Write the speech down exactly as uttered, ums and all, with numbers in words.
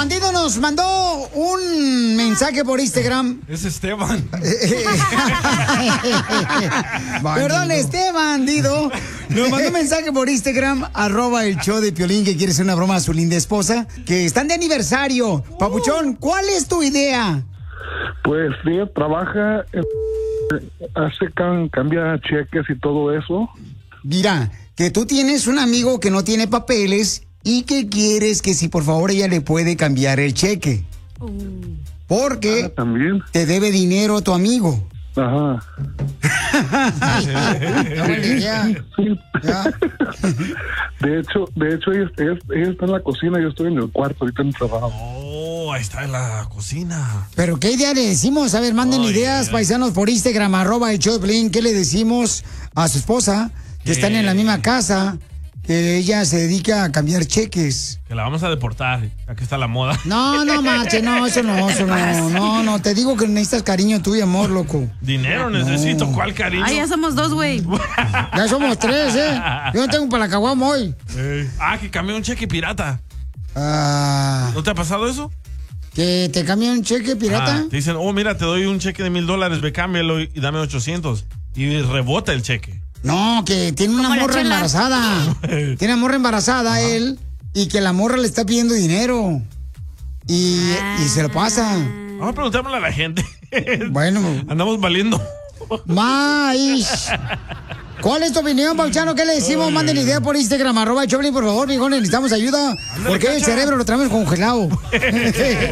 Bandido nos mandó un mensaje por Instagram. Es Esteban. Perdón, Esteban, bandido. Nos mandó un mensaje por Instagram, arroba el show de Piolín, que quiere hacer una broma a su linda esposa, que están de aniversario. Papuchón, ¿cuál es tu idea? Pues ella trabaja, en, hace can, cambia cheques y todo eso. Mira, que tú tienes un amigo que no tiene papeles y que quieres que si por favor ella le puede cambiar el cheque. Porque ah, ¿también? te debe dinero tu amigo. Ajá. Sí. De hecho, de hecho ella, ella, ella está en la cocina, yo estoy en el cuarto ahorita en el trabajo. Oh, ahí está en la cocina. Pero ¿qué idea le decimos? A ver, manden oh, ideas, yeah. paisanos, por Instagram, arroba el show de Piolín. ¿Qué le decimos a su esposa? Que yeah. están en la misma casa, que ella se dedica a cambiar cheques. Que la vamos a deportar. Aquí está la moda. No, no, mache, no, eso no, eso no, no, no. Te digo que necesitas cariño tuyo y amor, loco. Dinero necesito, no. ¿Cuál cariño? Ay, ya somos dos, güey. Ya somos tres, ¿eh? Yo no tengo para la caguama hoy. Eh. Ah, que cambié un cheque pirata. Ah. ¿No te ha pasado eso? ¿Que te cambian un cheque pirata? Ah, te dicen, oh, mira, te doy un cheque de mil dólares, ve, cámbialo y, y dame ochocientos. Y rebota el cheque. No, que tiene una morra embarazada. Tiene una morra embarazada él y que la morra le está pidiendo dinero. Y, ah. y se lo pasa. Vamos a preguntarle a la gente. Bueno. Andamos valiendo. Maíz. ¿Cuál es tu opinión, Pauchano? ¿Qué le decimos? Ay, Manden idea por Instagram, arroba el Choplin, por favor, mijones, necesitamos ayuda. Porque el cerebro lo traemos congelado.